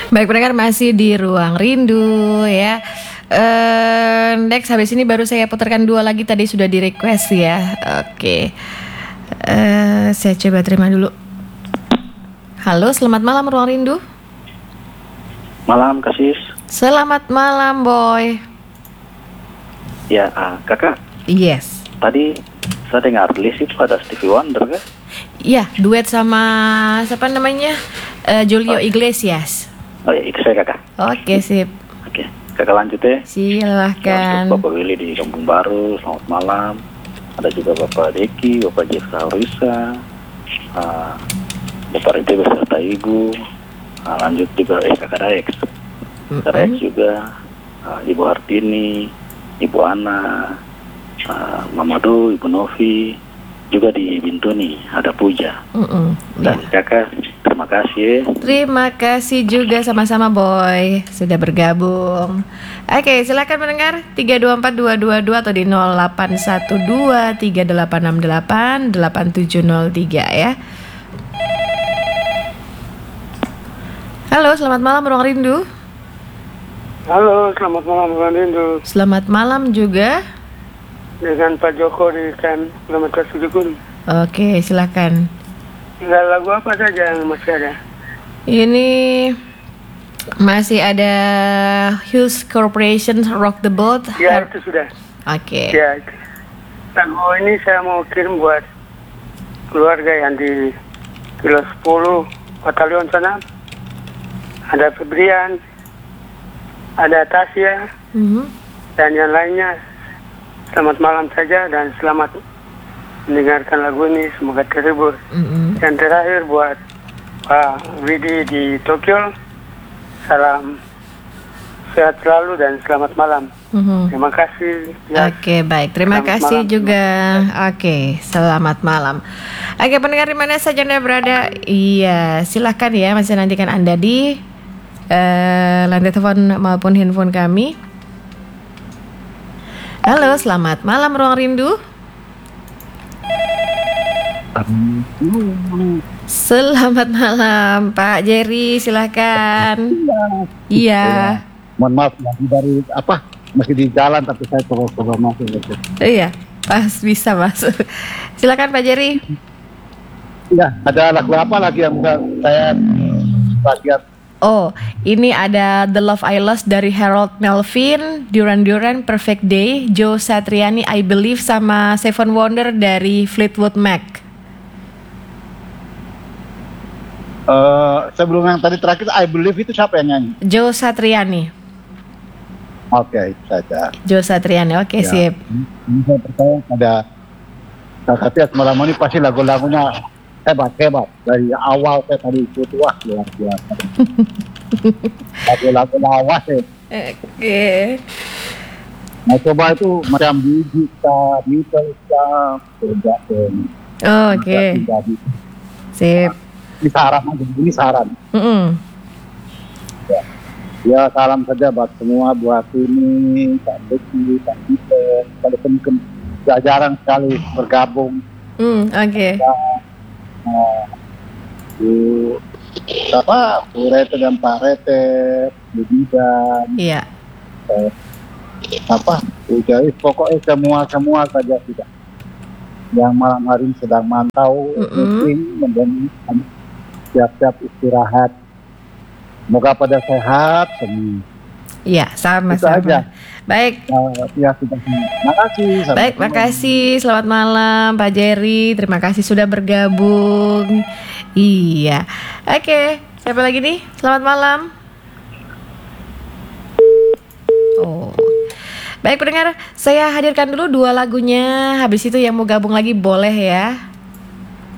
Baik pendengar, masih di Ruang Rindu ya. Next, habis ini baru saya putarkan 2 lagi, tadi sudah di request ya. Oke. Saya coba terima dulu. Halo, selamat malam Ruang Rindu. Malam Kasis. Selamat malam Boy. Ya, kakak. Yes. Tadi saya dengar list itu ada Stevie Wonder kan? Iya, duet sama siapa namanya? Julio Iglesias. Oh ya, itu saya kakak. Oke, sip. Oke, kakak lanjut ya. Silahkan. Untuk Bapak Willy di Kampung Baru, selamat malam. Ada juga Bapak Deki, Bapak Jefta Horisa, Bapak Rite beserta Ibu. Lanjut juga kakak Daex. Kakak Daex juga, Ibu Hartini, Ibu Ana, Mama Do, Ibu Novi, juga di Bintuni ada Puja. Dan kakak, terima kasih. Terima kasih juga sama-sama Boy sudah bergabung. Oke, silakan mendengar 324222 atau di 081238688703 ya. Halo, selamat malam Ruang Rindu. Halo, selamat malam Ruang Rindu. Selamat malam juga dengan Pak Joko di KM Kilometer 70. Oke, silakan. Tinggal lagu apa saja yang masih ada? Ini masih ada Hughes Corporation Rock the Boat. Ya, itu sudah. Oke. Ya, itu. Lagu ini saya mau kirim buat keluarga yang di Kilo 10 Batalion sana. Ada Febrian, ada Tasya, dan yang lainnya. Selamat malam saja dan selamat mendengarkan lagu ini, semoga terhibur. Yang terakhir buat Pak Widi di Tokyo, salam sehat selalu dan selamat malam. Terima kasih. Ya. Oke, baik. Terima kasih malam juga. Oke, selamat malam. Oke, pendengar di mana saja Anda berada, iya silahkan ya, masih nantikan Anda di lantai telepon maupun handphone kami. Halo, selamat malam Ruang Rindu. Selamat malam Pak Jerry, silakan. Iya. Mohon maaf dari masih di jalan tapi saya coba masuk. Iya, pas bisa masuk. Silakan Pak Jerry. Iya, ada lagu apa lagi yang saya bagian? Oh, ini ada The Love I Lost dari Harold Melvin, Duran Duran, Perfect Day, Joe Satriani, I Believe, sama Seven Wonder dari Fleetwood Mac. Sebelum yang tadi terakhir, I Believe itu siapa yang nyanyi? Joe Satriani. Oke, saja. Joe Satriani, oke, ya. Sip. Ini saya percaya ada Satria Semalam ini pasti lagu-lagunya hebat dari awal saya tadi ikut, wah luar biasa. Lagu-lagu lawas ya. Oke. Nah coba itu macam Bigita, Beatles, oke. Sip. Ini saran. Ya salam saja buat semua, buat ini, Kak Beki, Kak Peter, walaupun jarang sekali bergabung. Oke. Bu Rete dan Pak Rete, Bu Bidan, iya. Bu Jais, pokoknya semua saja sudah. Yang malam hari ini sedang mantau meeting dan siap-siap istirahat. Semoga pada sehat semua. Iya, sama-sama. Baik. Ya, terima kasih. Baik, makasih. Selamat malam Pak Jerry. Terima kasih sudah bergabung. Iya. Oke, siapa lagi nih? Selamat malam. Oh. Baik pendengar, saya hadirkan dulu 2 lagunya. Habis itu yang mau gabung lagi boleh ya.